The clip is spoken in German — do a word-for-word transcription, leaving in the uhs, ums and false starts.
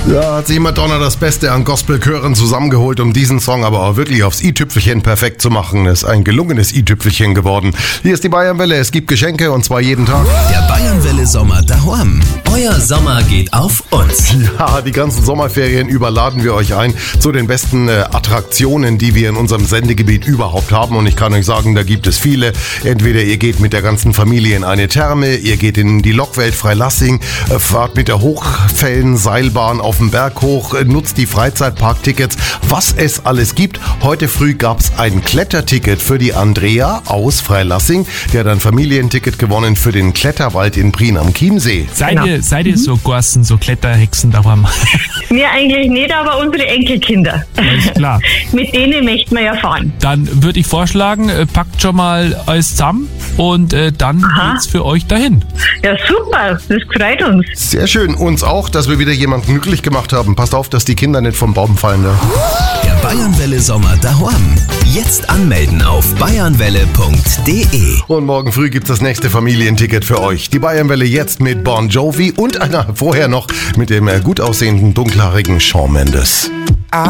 Ja, hat sich Madonna das Beste an Gospelchören zusammengeholt, um diesen Song aber auch wirklich aufs i-Tüpfelchen perfekt zu machen. Ist ein gelungenes i-Tüpfelchen geworden. Hier ist die Bayernwelle, es gibt Geschenke und zwar jeden Tag. Der Bayernwelle Sommer daheim. Euer Sommer geht auf uns. Ja, die ganzen Sommerferien überladen wir euch ein zu den besten äh, Attraktionen, die wir in unserem Sendegebiet überhaupt haben. Und ich kann euch sagen, da gibt es viele. Entweder ihr geht mit der ganzen Familie in eine Therme, ihr geht in die Lokwelt Freilassing, äh, fahrt mit der Hochfällen-Seilbahn auf den Berg hoch, äh, nutzt die Freizeitparktickets, was es alles gibt. Heute früh gab es ein Kletterticket für die Andrea aus Freilassing. Die hat ein Familienticket gewonnen für den Kletterwald in Prien am Chiemsee. Seid Genau. ihr, seid ihr so Gorsten, so Kletterhexen daheim? Wir eigentlich nicht, aber unsere Enkelkinder. Alles klar. Mit denen möchten wir ja fahren. Dann würde ich vorschlagen, äh, packt schon mal alles zusammen und äh, dann Aha. geht's für euch dahin. Ja, super. Das freut uns. Sehr schön. Uns auch, dass wir wieder jemanden glücklich gemacht haben. Passt auf, dass die Kinder nicht vom Baum fallen. Da. Der Bayernwelle Sommer daheim. Jetzt anmelden auf bayernwelle punkt de. Und morgen früh gibt's das nächste Familienticket für euch. Die Bayernwelle jetzt mit Bon Jovi und einer vorher noch mit dem äh, gut aussehenden, dunkelhaarigen Shawn Mendes.